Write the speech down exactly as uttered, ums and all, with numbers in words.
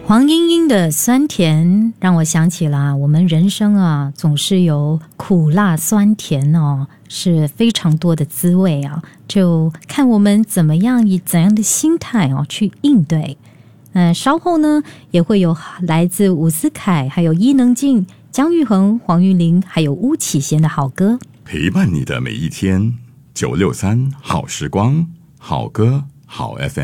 黄莺莺的酸甜让我想起了我们人生啊，总是有苦辣酸甜哦，是非常多的滋味啊，就看我们怎么样以怎样的心态哦去应对。呃，稍后呢也会有来自伍思凯、还有伊能静、姜育恒、黄韵玲还有巫启贤的好歌， 陪伴你的每一天。九六三好时光，好歌好 F M。